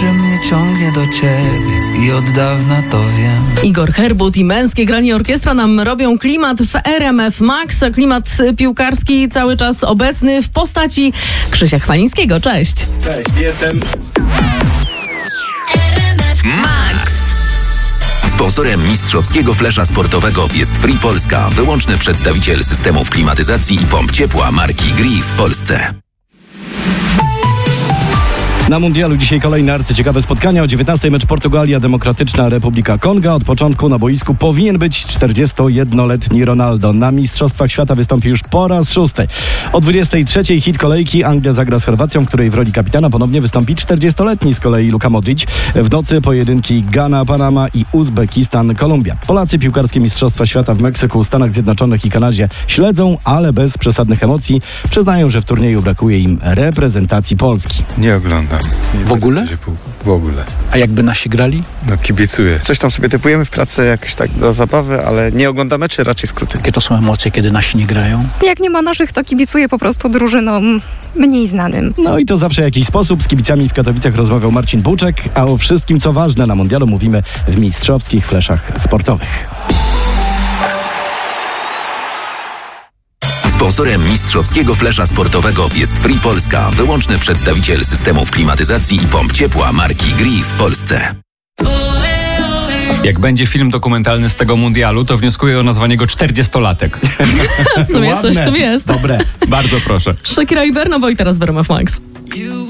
że mnie ciągnie do ciebie i od dawna to wiem. Igor Herbut i Męskie Granie Orkiestra nam robią klimat w RMF Max. Klimat piłkarski cały czas obecny w postaci Krzysia Chwalińskiego. Cześć. Cześć, jestem... Max. Sponsorem mistrzowskiego flesza sportowego jest Free Polska, wyłączny przedstawiciel systemów klimatyzacji i pomp ciepła marki Gree w Polsce. Na mundialu dzisiaj kolejne arcyciekawe spotkania. O 19:00 mecz Portugalia, Demokratyczna Republika Konga. Od początku na boisku powinien być 41-letni Ronaldo. Na Mistrzostwach Świata wystąpi już po raz 6. O 23:00 hit kolejki. Anglia zagra z Chorwacją, której w roli kapitana ponownie wystąpi 40-letni z kolei Luka Modric. W nocy pojedynki Ghana, Panama i Uzbekistan, Kolumbia. Polacy piłkarskie Mistrzostwa Świata w Meksyku, Stanach Zjednoczonych i Kanadzie śledzą, ale bez przesadnych emocji. Przyznają, że w turnieju brakuje im reprezentacji Polski. Nie oglądam. Nie W ogóle? W ogóle. A jakby nasi grali? No kibicuję. Coś tam sobie typujemy w pracy jakoś tak do zabawy, ale nie oglądamy, czy raczej skróty. Jakie to są emocje, kiedy nasi nie grają? Jak nie ma naszych, to kibicuję po prostu drużynom mniej znanym. No i to zawsze w jakiś sposób. Z kibicami w Katowicach rozmawiał Marcin Buczek, a o wszystkim, co ważne na mundialu, mówimy w mistrzowskich fleszach sportowych. Sponsorem mistrzowskiego flesza sportowego jest Free Polska, wyłączny przedstawiciel systemów klimatyzacji i pomp ciepła marki Gree w Polsce. Jak będzie film dokumentalny z tego mundialu, to wnioskuję o nazwanie go 40-latek. W sumie coś w tym jest. Dobre. Bardzo proszę. Shakira i Burna Boy teraz w RMF Max.